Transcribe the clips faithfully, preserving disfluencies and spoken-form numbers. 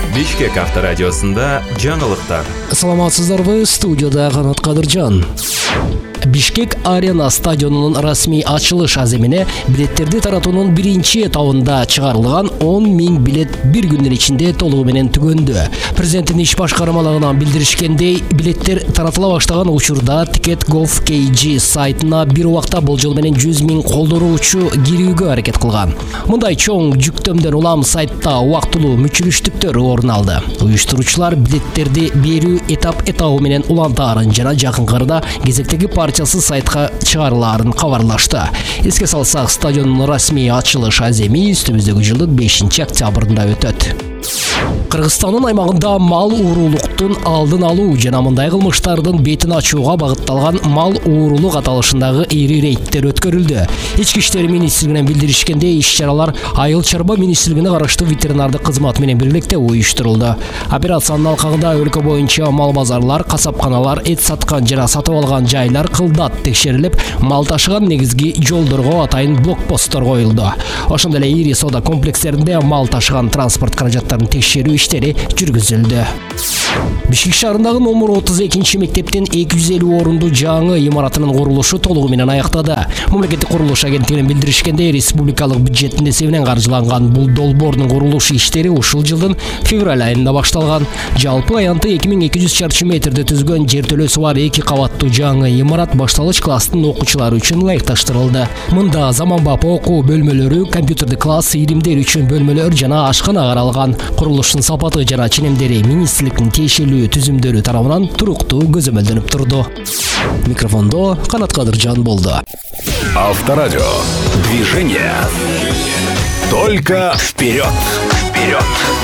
Бишкек авторадиосында жаңылыктар. Саламатсыздарбы, студияда Канат Кадыржан. Бишкек Арена стадионунун расмий ачылыш аземине билеттерди таратуунун биринчи этабында чыгарылган он миң билет бир күндүн ичинде толугу менен түгөндү. Президенттин иш башкармалыгынан билдиришкендей, билеттер таратыла баштаган учурда Ticket точка gov точка kg сайтына бир убакта болжол менен жүз миң колдоруучу кирүүгө аракет кылган. Мындай чоң жүктөмдөн улам сайтта убактылуу мүчүрүштүктөр орун алды. Уюштуруучулар билеттерди берүү этап этабы менен улантаарын жана жакынкы арада кезектеги партиясы сайтка чыгарылаарын кабарлашты. Эске салсак, стадиондун расмий ачылыш аземи үстүбүздөгү жылдын бешинчи октябрында өтөт. Кыргызстандын аймагында мал уурулуктун алдын алуу жана мындай кылмыштардын бетин ачууга багытталган мал уурулук аталышындагы ири рейдтер өткөрүлдү. Ички иштер министрлигинен билдиришкендей, иш-чаралар Айыл чарба министрлигине караштуу ветеринардык кызмат менен бирликте уюштурулду. Операциянын алкагында өлкө боюнча мал базарлар, касапканалар, эт саткан жана сатып алган жайлар кылдат текшерилип, мал ташыган негизги жолдорго атайын блокпосттор коюлду. Ошондой эле ири соода комплекстеринде мал ташыган транспорт каражаттарын текшерүү иштери жүргүзүлдү. Бишкек шаарындагы номер отуз экинчи мектептин эки жүз элүү орунду жаңы имаратынын курулушу толугу менен аяктады. Мамлекеттик курулуш агенттигинин билдиришкендей, республикалык бюджеттин эсебинен каржыланган бул долбоордун курулуш иштери ушул жылдын февраль айында башталган. Жалпы аянты эки миң эки жүз чарчы метрди түзгөн жертөлөсү бар эки кабаттуу жаңы имарат башталгыч класстын окуучулары үчүн ылайыкташтырылды. Мында заманбап окуу бөлмөлөрү, компьютердик класс, иримдер үчүн бөлмөлөр жана ашкана каралган. Курулуштун сапаты жана ченемдери министрликтин тиешелүү түзүмдөрү тарабынан туруктуу көзөмөлдөнүп турду. Микрофондо Канат Кадыржан болду. Авторадио. Движение. Только вперед. Вперед.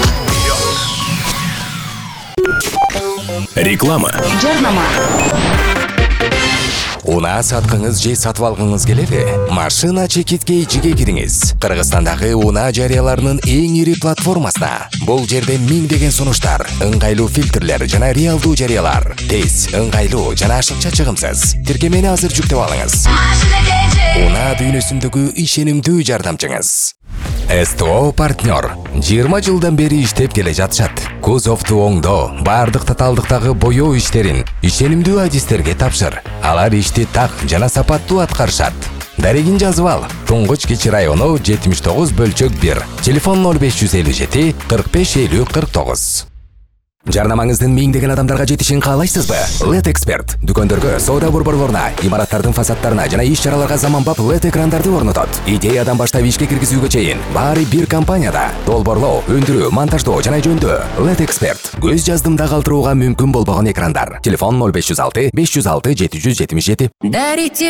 Реклама. Жарнама. Уна саткыңыз же сатып алгыңыз келеби? Машина чекитке ичиге кириңиз. Кыргызстандагы унаа жарыяларынын эң ири платформасына. Бул жерде миңдеген сунуштар, ыңгайлуу фильтрлер жана реалдуу жарыялар. Тез, ыңгайлуу жана ашыкча чыгымсыз. Тиркемени азыр жүктөп алыңыз. Унаа дүйнөсүндөгү ишенимдүү жардамчыңыз. СТО партнер жыйырма жылдан бери иштеп келе жатышат. Кузовду оңдоо, бардык татаалдыктагы боёо иштерин ишенимдүү адистерге тапшыр. Алар ишти так жана сапаттуу аткарышат. Дарегин жазып ал. Туңгуч Кичи району жетимиш тогуз бөлчөк бир. Телефон ноль беш жүз элүү жети кырк беш элүү кырк тогуз. Жарнамаңыздын миңдеген адамдарга жетишин каалайсызбы? Лед Эксперт дүкөндөргө, соода борборлоруна, имараттардын фасадтарына жана иш-чараларга заманбап лед экрандарды орнотот. Идеядан баштап ишке киргизүүгө чейин баары бир компанияда. Долборлоо, өндүрүү, монтаждоо жана жөндөө. Лед Эксперт көз жаздымда калтырууга мүмкүн болбогон экрандар. Телефон ноль беш жүз алты беш жүз алты жети жүз жетимиш жети.